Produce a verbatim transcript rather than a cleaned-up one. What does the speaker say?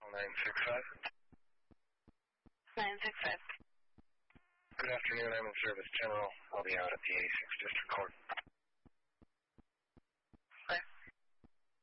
nine six five. nine six five. Good afternoon, I'm in service general. I'll be out at the eighty-sixth District Court.